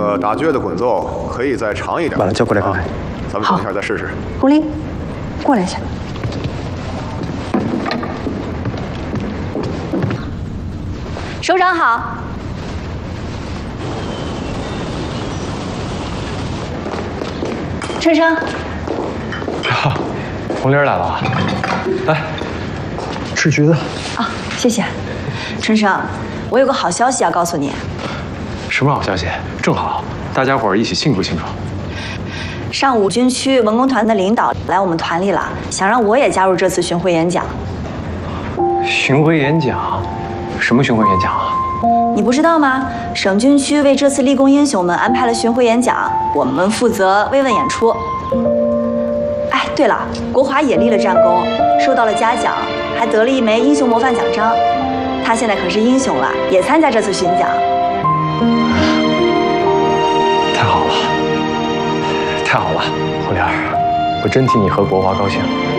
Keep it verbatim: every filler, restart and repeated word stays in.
个打击乐的滚奏可以再长一点。 完了，叫过来看看。 咱们等一下再试试。 狐狸，过来一下。首长好。琛生。 啊，红玲来了啊！来，吃橘子。 啊，谢谢。琛生，我有个好消息要告诉你。 什么好消息？正好，大家伙儿一起庆祝庆祝。 上午军区文工团的领导来我们团里了，想让我也加入这次巡回演讲。 巡回演讲？什么巡回演讲啊？ 你不知道吗？省军区为这次立功英雄们安排了巡回演讲，我们负责慰问演出。哎，对了，国华也立了战功，受到了嘉奖，还得了一枚英雄模范奖章。他现在可是英雄了，也参加这次巡讲。 太好了，太好了，红莲儿，我真替你和国华高兴。